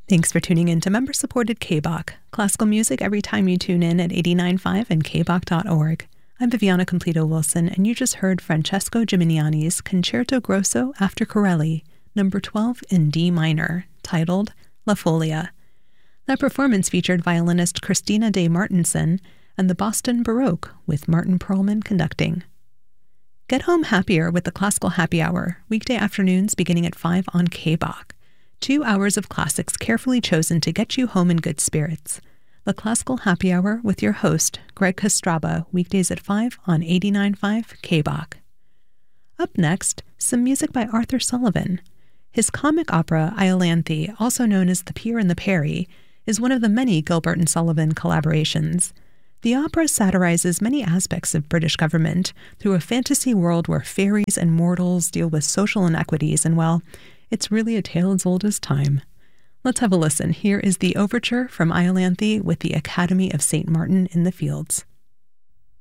Thanks for tuning in to member-supported KBOK, classical music every time you tune in at 89.5 and kbok.org. I'm Viviana Completo-Wilson, and you just heard Francesco Gimignani's Concerto Grosso after Corelli, number 12 in D minor, titled La Folia. That performance featured violinist Christina de Martenson and the Boston Baroque, with Martin Perlman conducting. Get home happier with the Classical Happy Hour, weekday afternoons beginning at 5 on KBOK. 2 hours of classics carefully chosen to get you home in good spirits. The Classical Happy Hour with your host, Greg Kostraba, weekdays at 5 on 89.5 KBOK. Up next, some music by Arthur Sullivan. His comic opera, Iolanthe, also known as The Peer and the Peri, is one of the many Gilbert and Sullivan collaborations. The opera satirizes many aspects of British government through a fantasy world where fairies and mortals deal with social inequities, and well, it's really a tale as old as time. Let's have a listen. Here is the overture from Iolanthe with the Academy of St. Martin in the Fields.